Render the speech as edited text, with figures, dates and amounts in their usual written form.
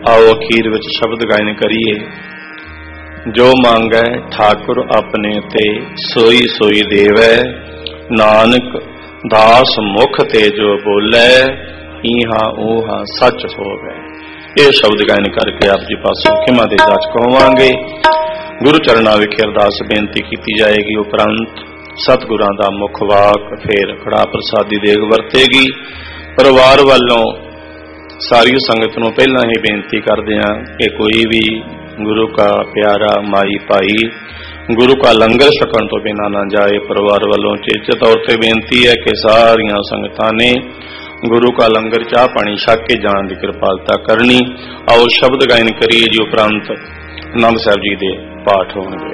आओ अखीर विच शब्द गायन करिए। जो मांगै ठाकुर अपने ते सोई सोई देवै, नानक दास मुख ते जो बोलै, ईहा ऊहा सच होवै। ये शब्द गायन करके आप जी पासों खिमा दे जाचक होवांगे। गुरु चरणा विखे अरदास बेनती की जाएगी। उपरंत सतगुरां दा मुख वाक फिर कड़ा प्रसादी देग वरतेगी। परिवार वालों सारी संगत नूं पहला ही बेनती करदे हां कि कोई भी गुरु का प्यारा माई भाई गुरु का लंगर छकण तो बिना ना जाए। परिवार वालों चेचे तौर पर बेनती है कि सारियां संगतां ने गुरु का लंगर चाह पानी छक के जाने की कृपालता करनी। आओ शब्द गायन करिए जी। उपरंत आनंद साहब जी दे पाठ होंगे।